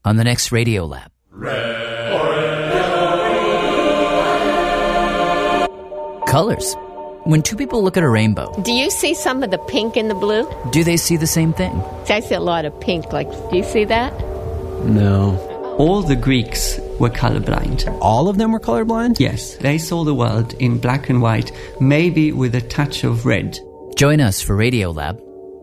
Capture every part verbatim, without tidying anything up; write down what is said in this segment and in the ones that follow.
on the next Radio Lab. Colors. When two people look at a rainbow, Do you see some of the pink in the blue? do they see the same thing? I see a lot of pink. Like, do you see that? No. All the Greeks were colorblind. All of them were colorblind? Yes, they saw the world in black and white, maybe with a touch of red. Join us for Radio Lab.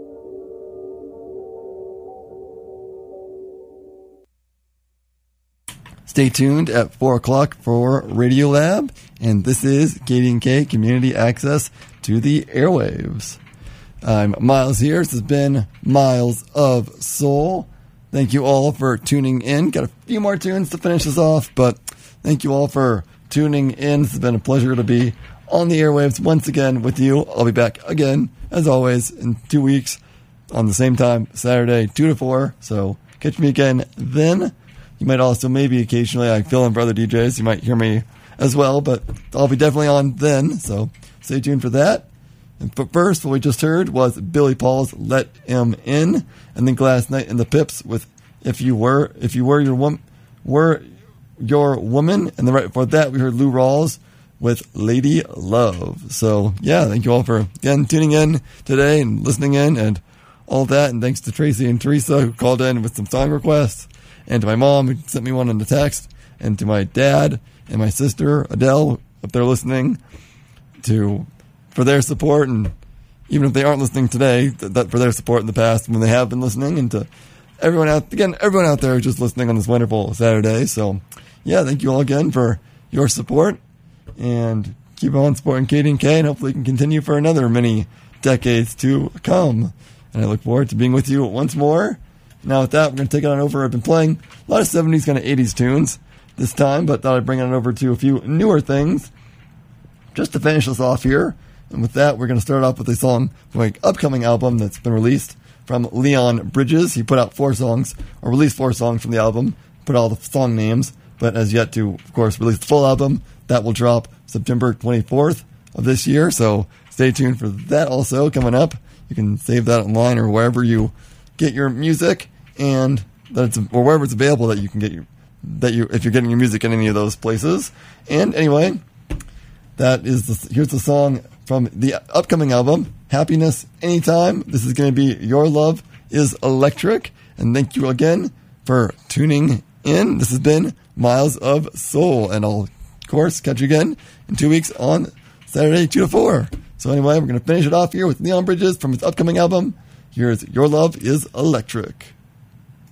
Stay tuned at four o'clock for Radio Lab, and this is K D and K Community Access to the Airwaves. I'm Miles here. This has been Miles of Soul. Thank you all for tuning in. Got a few more tunes to finish us off, but thank you all for tuning in. This has been a pleasure to be on the airwaves once again with you. I'll be back again, as always, in two weeks on the same time, Saturday, two to four. So catch me again then. You might also maybe occasionally I fill in for other D Js. You might hear me as well, but I'll be definitely on then. So stay tuned for that. And but first, what we just heard was Billy Paul's "Let 'Em In," and then Glass Knight and the Pips with "If You Were If You Were Your Woman Were Your Woman," and then right before that we heard Lou Rawls with "Lady Love." So yeah, thank you all for again tuning in today and listening in and all that. And thanks to Tracy and Teresa who called in with some song requests, and to my mom who sent me one in the text, and to my dad and my sister Adele if they're listening to. For their support, and even if they aren't listening today, that, that for their support in the past when they have been listening, and to everyone out again, everyone out there just listening on this wonderful Saturday. So, yeah, thank you all again for your support, and keep on supporting K D and K, and hopefully we can continue for another many decades to come. And I look forward to being with you once more. Now, with that, we're going to take it on over. I've been playing a lot of seventies, kind of eighties tunes this time, but thought I'd bring it on over to a few newer things just to finish us off here. And with that, we're going to start off with a song from an upcoming album that's been released from Leon Bridges. He put out four songs, or released four songs from the album, put all the song names, but has yet to, of course, release the full album. That will drop September twenty-fourth of this year, so stay tuned for that also coming up. You can save that online or wherever you get your music, and that it's, or wherever it's available that you can get your, that you, if you're getting your music in any of those places. And anyway, that is the, here's the song from the upcoming album, Happiness Anytime. This is going to be Your Love is Electric. And thank you again for tuning in. This has been Miles of Soul. And I'll, of course, catch you again in two weeks on Saturday, two to four. So anyway, we're going to finish it off here with Leon Bridges from his upcoming album. Here's Your Love is Electric.